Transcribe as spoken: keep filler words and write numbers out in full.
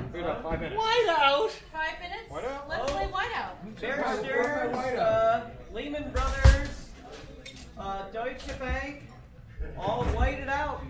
We got five minutes. Whiteout. Five minutes? Whiteout? Let's Oh. play Whiteout. Bear Stearns, uh, Lehman Brothers, uh, Deutsche Bank, all whited out.